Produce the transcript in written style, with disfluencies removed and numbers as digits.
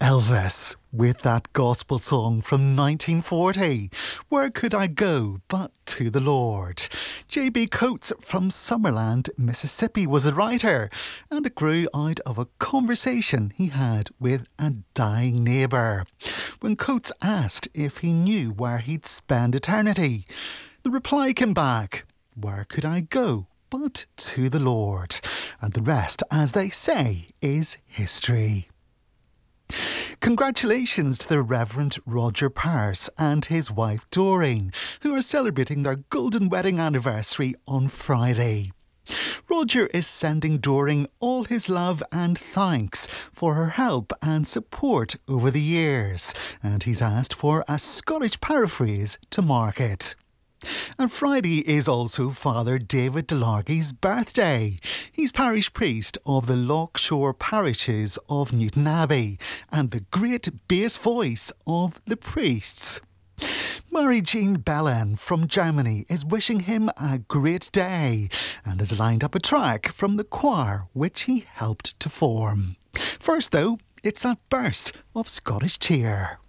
Elvis with that gospel song from 1940. Where could I go but to the Lord? J.B. Coates from Summerland, Mississippi was a writer, and it grew out of a conversation he had with a dying neighbour. When Coates asked if he knew where he'd spend eternity, the reply came back, "Where could I go but to the Lord?" And the rest, as they say, is history. Congratulations to the Reverend Roger Parse and his wife Doreen, who are celebrating their golden wedding anniversary on Friday. Roger is sending Doreen all his love and thanks for her help and support over the years, and he's asked for a Scottish paraphrase to mark it. And Friday is also Father David Delargy's birthday. He's parish priest of the Lochshore parishes of Newton Abbey and the great bass voice of the priests. Mary Jean Belen from Germany is wishing him a great day and has lined up a track from the choir which he helped to form. First though, it's that burst of Scottish cheer.